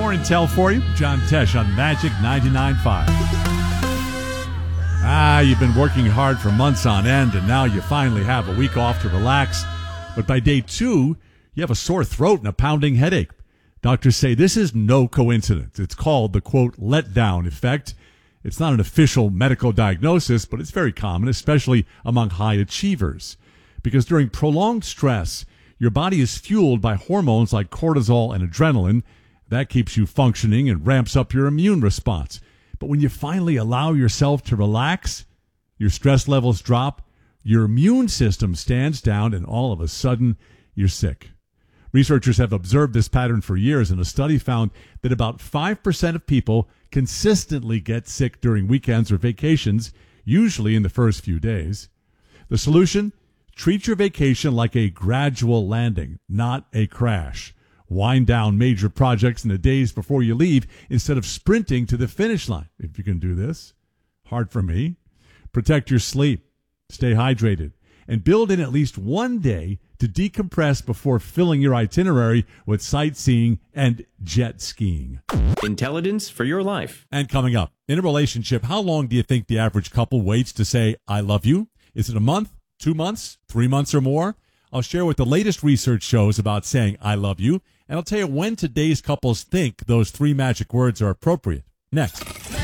more intel for you. John Tesh on Magic 99.5. You've been working hard for months on end, and now you finally have a week off to relax. But by day 2, you have a sore throat and a pounding headache. Doctors say this is no coincidence. It's called the, quote, letdown effect. It's not an official medical diagnosis, but it's very common, especially among high achievers. Because during prolonged stress, your body is fueled by hormones like cortisol and adrenaline. That keeps you functioning and ramps up your immune response. But when you finally allow yourself to relax, your stress levels drop, your immune system stands down, and all of a sudden, you're sick. Researchers have observed this pattern for years, and a study found that about 5% of people consistently get sick during weekends or vacations, usually in the first few days. The solution? Treat your vacation like a gradual landing, not a crash. Wind down major projects in the days before you leave instead of sprinting to the finish line. If you can do this, hard for me. Protect your sleep, stay hydrated, and build in at least one day to decompress before filling your itinerary with sightseeing and jet skiing. Intelligence for your life. And coming up, in a relationship, how long do you think the average couple waits to say, I love you? Is it a month, 2 months, 3 months or more? I'll share what the latest research shows about saying I love you, and I'll tell you when today's couples think those 3 magic words are appropriate. Next.